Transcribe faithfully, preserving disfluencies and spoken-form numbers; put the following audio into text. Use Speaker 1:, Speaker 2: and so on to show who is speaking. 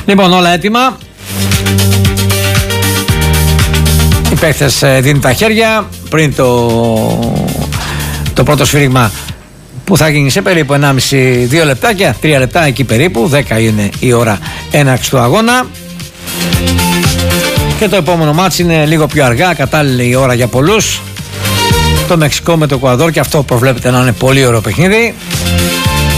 Speaker 1: Λοιπόν, όλα έτοιμα. Οι παίκτες δίνουν τα χέρια πριν το, το πρώτο σφύριγμα που θα γίνει σε περίπου ενάμιση με δύο λεπτάκια, τρία λεπτά εκεί περίπου, δέκα είναι η ώρα έναρξη του αγώνα. Και το επόμενο μάτς είναι λίγο πιο αργά, κατάλληλη η ώρα για πολλούς. Το Μεξικό με το Εκουαδόρ, και αυτό προβλέπεται να είναι πολύ ωραίο παιχνίδι.